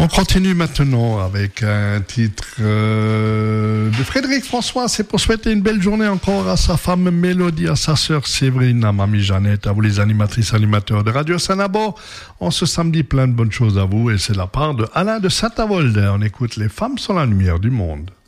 On continue maintenant avec un titre de Frédéric François. C'est pour souhaiter une belle journée encore à sa femme Mélodie, à sa sœur Séverine, à mamie Jeannette, à vous les animatrices, animateurs de Radio Sanabo. En ce samedi, plein de bonnes choses à vous et c'est la part de Alain de Saint-Avold. On écoute Les femmes sont la lumière du monde.